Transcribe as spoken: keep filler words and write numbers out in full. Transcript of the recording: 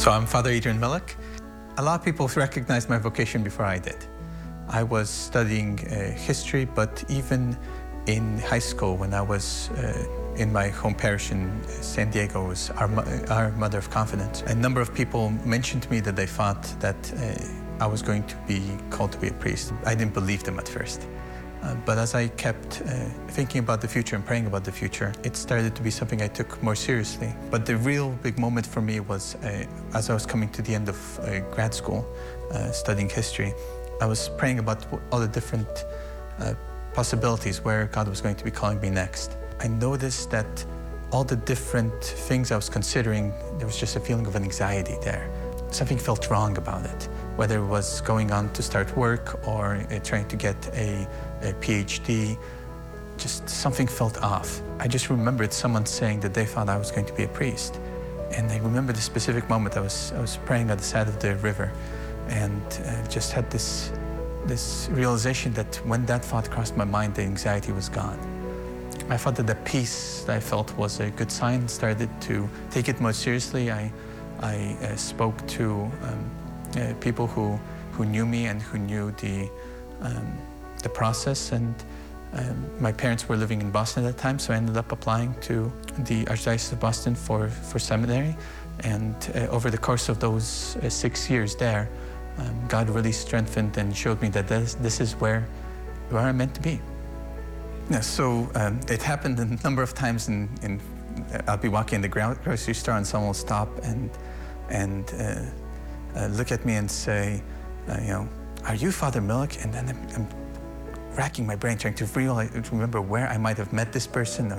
So I'm Father Adrian Melick. A lot of people recognized my vocation before I did. I was studying uh, history, but even in high school, when I was uh, in my home parish in San Diego, was our, our Mother of Confidence. A number of people mentioned to me that they thought that uh, I was going to be called to be a priest. I didn't believe them at first. Uh, but as I kept uh, thinking about the future and praying about the future, it started to be something I took more seriously. But the real big moment for me was uh, as I was coming to the end of uh, grad school, uh, studying history, I was praying about all the different uh, possibilities where God was going to be calling me next. I noticed that all the different things I was considering, there was just a feeling of an anxiety there. Something felt wrong about it, whether it was going on to start work or uh, trying to get a, a PhD, just something felt off. I just remembered someone saying that they thought I was going to be a priest. And I remember the specific moment I was, I was praying at the side of the river and uh, just had this, this realization that when that thought crossed my mind, the anxiety was gone. I thought that the peace that I felt was a good sign, started to take it more seriously. I, I uh, spoke to um, uh, people who, who knew me and who knew the, um, the process. And um, my parents were living in Boston at that time, so I ended up applying to the Archdiocese of Boston for, for seminary. And uh, over the course of those uh, six years there, um, God really strengthened and showed me that this, this is where, where I'm meant to be. Yeah, so um, it happened a number of times. In, in, I'll be walking in the grocery store and someone will stop and, and uh, uh, look at me and say, uh, you know, are you Father Melick? And then I'm, I'm racking my brain trying to realize, to remember where I might have met this person.